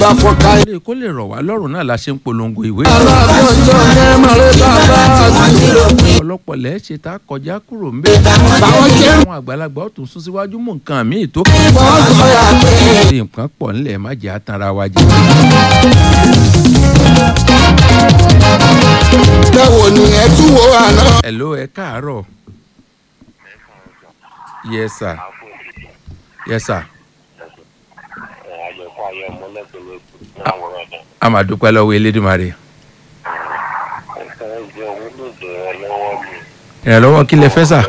bá fọ́ká. kó lè rọ̀ wá lọ́rùn náà la ṣe ń polongo ìwé. aláàbọ̀jọ́ yẹn mọ̀rẹ́ bàbá àti. ọ̀pọ̀lọpọ̀ lẹ́ ṣe tá a kọjá kúrò ń bẹ̀. báwọn jẹ́ àwọn àgbàlagbà ó tún sún síwájú mú nǹkan míì tó wọ́n sọ yà pé. ṣe nǹkan pọ̀ ńlẹ̀ má jẹ́ àtàrà wa jẹ. bẹ́ẹ̀ ni ẹ tún wo àná. hello ẹ káàárọ̀. yes sir. yes sir. a máa dúpẹ́ lọ́wọ́ Elédùmarè. ìrànlọ́wọ́ kí lẹ fẹ́ sà.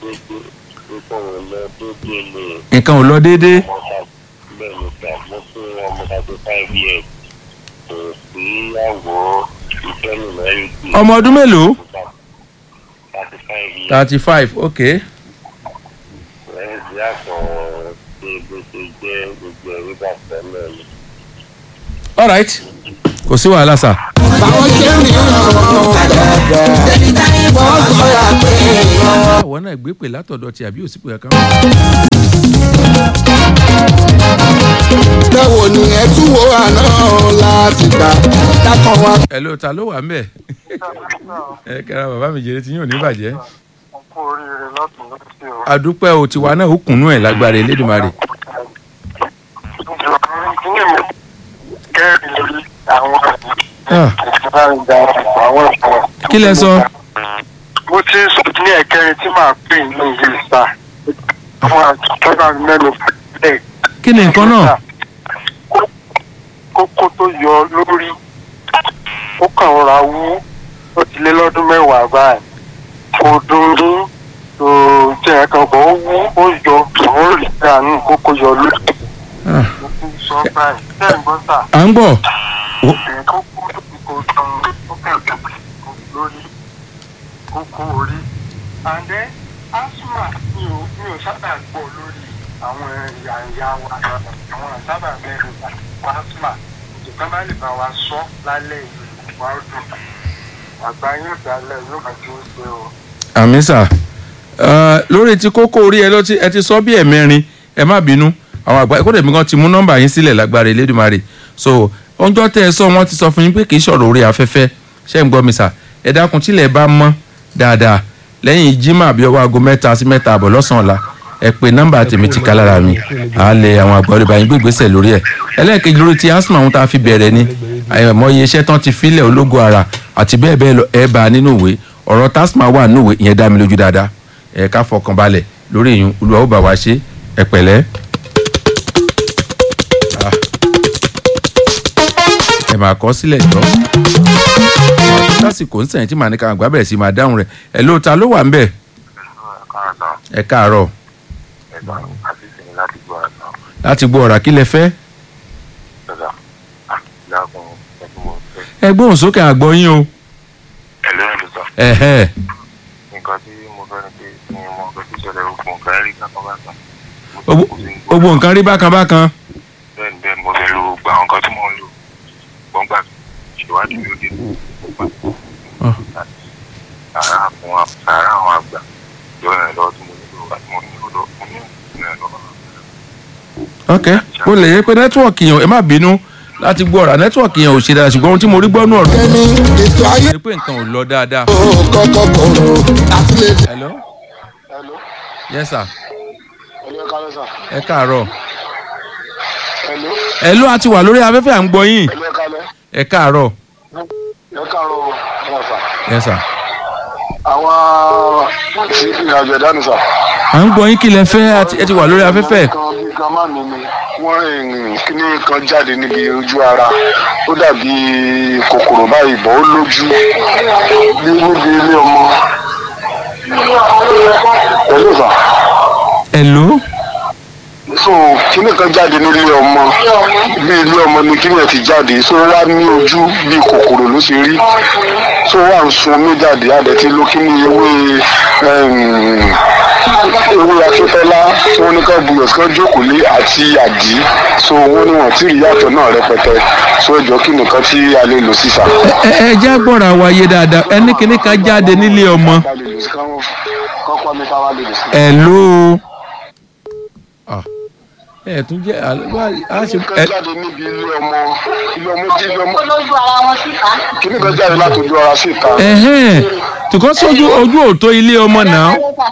nǹkan ò lọ déédéé. ọmọ ọdún mélòó. 35 ok. all right kò sí wàhálà sà. báwọn jẹ́ mi wọ́n sọ yà pé. àwọn náà gbé pè látọ̀dọ̀ tí àbí òsì pè kankan. bẹ́ẹ̀ ni ẹ tún wo àná láti gbà dákan wa. hello ta ló wà ń bẹ̀. ẹ kẹ́ra bàbá mi jèrè tí yóò ní bàjẹ́. kú oríire lọ́tún lọ́sí o. àdúpẹ́ o tiwa náà ó kùnú ẹ̀ lágbára Elédùmarè. kẹ́rì lórí àwọn Ah, ìgbà àwọn ìṣòro. kí lẹ sọ. mo ti sọ ní ẹ̀kẹrin tí màá pè ní ìlú ìsà fún àtúntò mẹ́lò pẹ̀lẹ́. kí ni nǹkan náà. kókó tó yọ lórí ó kàn rọra wú ó ti lé lọ́dún mẹ́wàá báyìí kò dúró tó jẹ́ ẹ̀kan bọ̀ ó wú ó yọ òun rí àánú kókó yọ lórí. Ah, mo ti sọ báyìí ṣé ń gbọ́ sà. à ń gbọ́. Kókó orí and then asthma mi ò sábà gbọ́ lórí àwọn ìyá wa àwọn sábà mẹ́rin asthma ìjọba bá lè bá wa sọ lálẹ́ ìlú wa ó dùn àgbà yóò dálẹ̀ yóò máa tí ó ṣe o. àmì sà lórí ti kókó orí ẹ ti sọ bí ẹ̀mẹrin ẹ má bínú àwọn àgbà kó dẹ̀mí kan ti mú nọ́mbà yín sílẹ̀ lágbára Elédùmarè so ọjọ́ tẹ́ ẹ sọ wọ́n ti sọ fún yín pé kì í ṣọ̀rọ̀ orí afẹ́fẹ́ ṣé ń gbọ́ mi sà ẹ dákun tílẹ̀ bá mọ́ dáadáa lẹ́yìn jimá bí ọwọ́ aago 3 sí 4 àbọ̀ lọ́sàn-án ọ̀la ẹ pé nọ́mbà tèmi ti ká lára mi à á lẹ àwọn àgbà orí báyìí gbé ìgbésẹ̀ lórí ẹ̀ ẹlẹ́ẹ̀kejì lórí ti asthma ohun tá a fi bẹ̀rẹ̀ ni àyẹ̀mọ́yé iṣẹ́ tán ti filẹ̀ ológo ara àti bẹ́ẹ̀ bẹ́ẹ̀ lọ ẹ bá a nínú ìwé ọ̀rọ̀ tasma wà nínú ìwé ìyẹn dá mi lójú dáadáa ẹ ká fọkàn balẹ̀ lórí ìyún Olúwa ó bá wa ṣe ẹ pẹ̀lẹ́. ẹ máa kọ sílẹ̀ jọ lásìkò ń sẹ̀yìn tí màá ní ká àgbà bẹ̀rẹ̀ sí máa dáhùn rẹ̀ ẹ ló ta ló wà ń bẹ̀. ẹ káàárọ̀. láti gbọ́ ọ̀rà kí lẹ fẹ́. ẹ gbóhùn sókè àgbọ̀ yín o. ẹ̀hẹ́. nǹkan tí mo fẹ́ ni pé kí n mọ nǹkan tí ìṣẹ̀lẹ̀ ogun nǹkan rí bákan bákan. gbogbo nǹkan rí bákan bákan. bẹ́ẹ̀ni bẹ́ẹ̀ni mo fẹ́ lo gba àwọn nǹkan tí mò ń lò gbọ́ngbà ìṣèwádìí mi ò dé sàárà àwọn àgbà yọ ẹ̀ lọ tí mo nílò lọ mo ní ẹ̀ lọ. ok ó lè yẹ pé nẹ́tíwọ̀kì yẹn ẹ má bínú láti gbọ́ ọ̀rà nẹ́tíwọ̀kì yẹn ò ṣe dáadáa ṣùgbọ́n ohun tí mo rí gbọ́ nù ọ̀rọ̀. kẹ́mi ètò ayé. ṣe pé nǹkan ò lọ dáadáa. ó kọ́kọ́ kọ̀ọ̀rọ̀ àti lè. hello. hello. yes sir. hello ẹ káàárọ̀ sà. ẹ káàárọ̀. hello. hello a ti wà lórí afẹ́fẹ́ à ń gbọ́ yín. hello ẹ káàárọ̀. ẹ káàárọ̀. ẹ káàárọ̀ ọ̀rọ̀ sà. yes sir. àwọn tí ìrìnàjò ẹ̀dá ni sà. à ń gbọ́ yín kí lẹ fẹ́ ẹ ti wà lórí afẹ́fẹ́. kan bí gàmá mi ni wọ́n rìn kíní kan jáde níbi ojú ara ó dàbí kòkòrò báyìí bọ́ ó lójú bí níbi ilé ọmọ. hello sà. hello. so kíní kan jáde nílé ọmọ bí ilé ọmọ ni kíní ẹ ti jáde so wá ní ojú bí kòkòrò ló ṣe rí so wà ń sun omi jáde àdẹ̀tí ló kíní ewé akíntọ́lá wọn ní ká buyọ̀ sí ká jókòó lé àti àdí so wọn ní wọn tí ì yàtọ̀ náà rẹpẹtẹ so ẹjọ́ kí nìkan tí a lè lò sísà. ẹ jẹ́ gbọ́ra wáyé dáadáa ẹni kíní kan jáde nílé ọmọ. hello. ẹ tún jẹ́ a ṣe kan jáde níbi ilé ọmọ olójú ara wọn síta. kíní kan jáde láti ojú ara síta. tùkọ́ sójú ojú òtó ilé ọmọ náà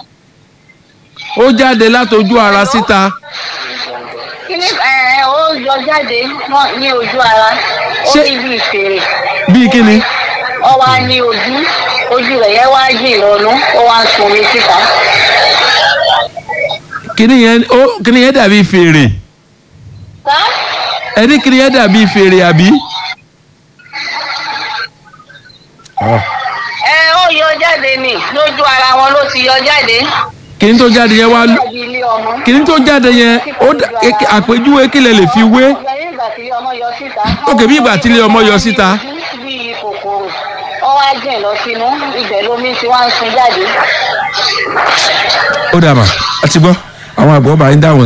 ó jáde látojú ara síta. kíní ó yọ jáde ní ojú ara ó ní bí fèrè. bíi kíni. ó wá ní ojú rẹ̀ yẹn wá jìn lọ́nú ó wá ń sun omi síta. kíni yẹn dàbí fèrè. ẹni kíni yẹn dàbí fèrè àbí. ó yọ jáde ní lójú ara wọn ló ti yọ jáde. kíni tó jáde yẹn wá kíni tó jáde yẹn àpèjúwe kí lẹ lè fi wé. ókè bí ìgbà tí ilé ọmọ yọ síta. bí kòkòrò ó wá jìn lọ sínú ibẹ̀ lómi tí wọ́n ń sun jáde. ó dà mà á ti gbọ́ àwọn àgbọ̀ bá ń dáhùn.